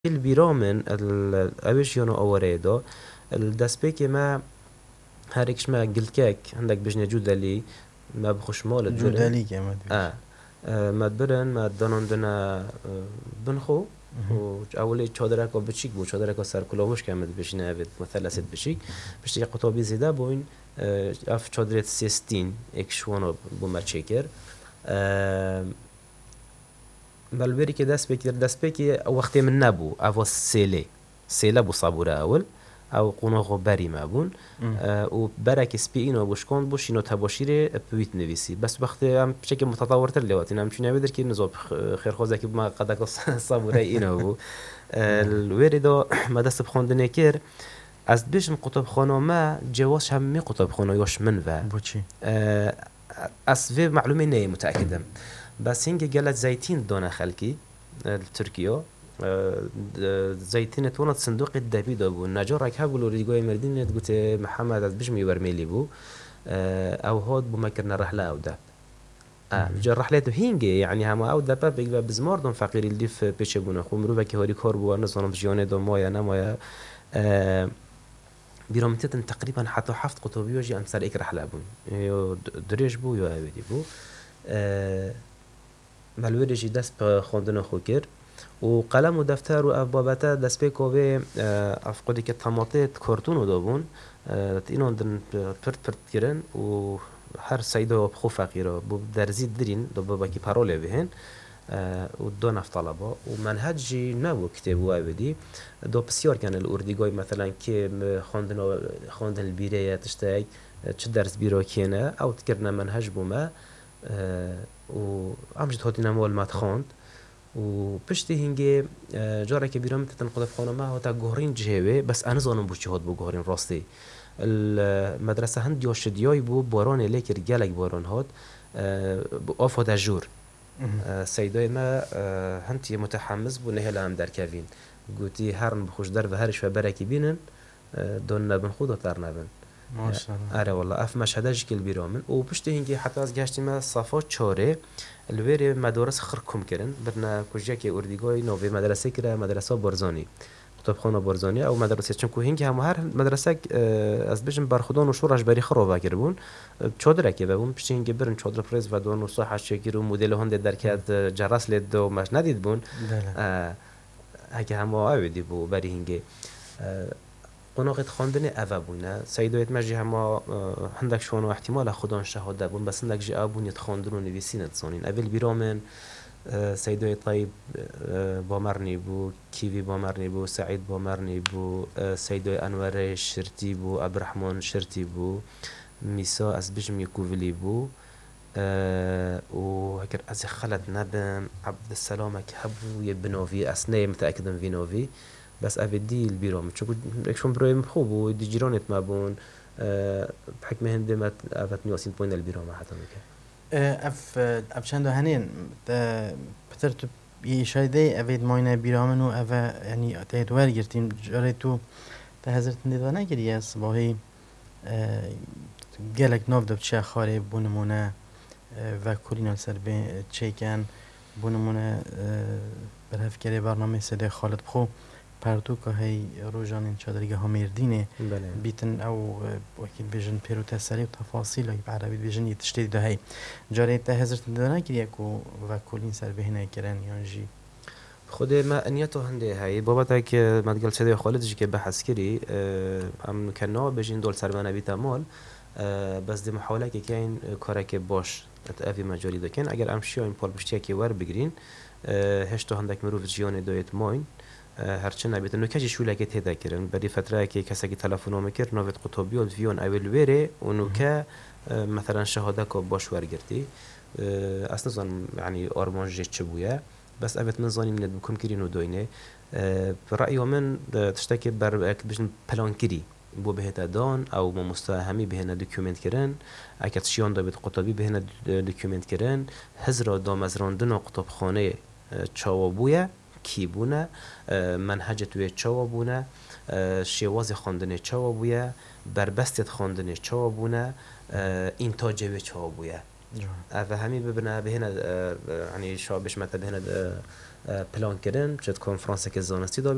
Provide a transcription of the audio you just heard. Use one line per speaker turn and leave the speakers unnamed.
البيرامن الأوش يانو أوريدو الدسبيك ما هاريكش ما قلت عندك بجنة جودة لي ما بخش مال
جودة لي كمان
ما تبرن ما دانا بنخو و أولي چادرك بچيك بو چادرك سر كلاوش كامل بجنة بيت مثلث بچيك بشتي قطابي زيدا بوين اف چادرت سيستين اكشوانا بو ما تشيكر بلبری که دست بکی وقتی من نبو او سیله بو صابوره اول او قناغو بری مابون و برک سپی اینو بوشکند بوش اینو تباشیره بویت نویسی بس وقتی هم بشکل متطورتر لیواتین هم چونه بدر که نزاب خیرخوزه که ما قدک صابوره اینو بو الوریدو ما دست بخوندنه کر از بیشم قطب خانه ما جواش هم می قطب خانه یاش من و
بوچی
از في معلومه نه متأكدم بس هنگه قالت زيتين دونا خلقي التركيا زيتين تونت صندوق الدبيدو بو نجارك هبولو ريقوي مردين قلت محمد از بجمي برميلي بو او هاد بو مكرنا رحلة او داب بجا رحلته هنگه يعني هما او دابا بيقبا بزماردون فقير اللي في بيشه بونا خو مروفا كي هاري كار بو نزانم بجيانه دو مايا نمايا بيرامتتن تقريبا حتى حفت قطبي وجي امسال ايك رحلة بون يو دريج بو يو اويدي بو ملویدشی دست به خواندن خو کرد و قلم و دفتر و ابابته دست به کوه افقدی که طماطت کارتون رو دابون اینو دن پرت کردن و هر سایده و بخو فقیره بو درزید درین دو بابا کی پاروله بهن و دو نفت طلبه و منهجی نبود کتاب و عبدی دو بسیار کن الاردیگای مثلا که خواندن البیره تشتاق چه درس بیرا کینه او تکرنا منهج بومه و عمجد هاتينا مول ما تخاند و پشتی هنگه جاره که بیرام تنقض خانه ما هاتا گهرین جهوه بس انا زانم بو چی هات بو گهرین راستی المدرسه هند یا شدیای بو باران لیکر گلک باران هات بو آفا دجور سیدای ما هنتی متحمس بو نهل هم در کوین گوتی هرن بخوش در و هرش و برکی بینن دون نبن خود تر نبن
ماشاءالله
آره والله اف مشهده جكل بيرامن و پشتی هنگی حتی از گشتی ما صفات چاره الویر مدارس خرکم کردن برنا کجا که اردیگای نوی مدرسه کرده مدرسه بارزانی کتابخانه بارزانی او مدرسه چون که هنگی هم هر مدرسه از بجم برخودان و شورش بری خرابه کردبون چادر که بون پشتی هنگی برن چادر پرز و دون و صحه شکر و مدل هند درکت جرس لید و مش ندید بون اگه هم آویدی بو بری هنگی قناقت خواندن اوه بونه سیدایت مجی هما هندک شوانو احتمال خودان شهاده بون بس هندک جی آبونیت خواندن و نویسین اتزانین اول بیرامن سیدایت طیب بامرنی بو کیوی بامرنی بو سعید بامرنی بو سیدای انوار شرطی بو عبدالرحمن شرطی بو میسا از بجمی کوولی بو و هكر از خلد نبم عبدالسلام که هبو يبنوفي اسنه متأكدم فينوفي بس أفيدي البيرام شو إكشون برايم خوب ودي جيرانت ما بون بحكم هندي ما أفتني واسين بوين البيرام حتى مكان
اف چند هنین پتر تو یه شایده اوید ماینه بیرامن و اوه یعنی تهید ورگرتیم جاره تو تهزرت ندوه نگیری از باهی گلک ناف دو چه خاره بونمونه و کلینال سر به چیکن بونمونه برهف کره برنامه سده خالد بخو پرتو که هی روزان این چادرگه ها مردینه بیتن او وکیل بیژن پیرو تسری و تفاصیل و بعربی بیژن یتشتید ده هی جاره تا هزارت دانه کریه کو و کلین سر بهنه کرن یانجی
خود ما انیتو هنده هی بابا تا که مدگل سده خالدش که بحث کری ام کننا بیژن دول سر منه بیت مال بس دی محاوله که این کاره که باش اتفی مجالی دکن اگر امشی این پال بشتیا که ور بگیرین هشت هندک مروف جیان دایت ماین هرچند نبیت نکاتی شوله که تهدا کردن برای فتره که کسی که تلفن میکرد نوید قطبی و ویون اول ویره و نکه مثلا شهاده که باش ورگرتی اصلا زن یعنی آرمانجی چه بوده بس ابد من زنی من بکم کردن و دوینه برای من تشتکی بر اکبشن پلان کردی بو بهت دان او مستهمی بهنه دکومنت کردن اگه شیان دابد قطبی بهنه دکومنت کردن هزار دامزراندن قطبخانه چاوبویه کی بونه منهج توی چاوا بونه شواز خواندن چاوا بویه بربستت خواندن چاوا بونه اینتاج و چاوا بویه و همین ببینه بهنه یعنی شابش مت بهنه پلان کردن چت کنفرانس که زانستی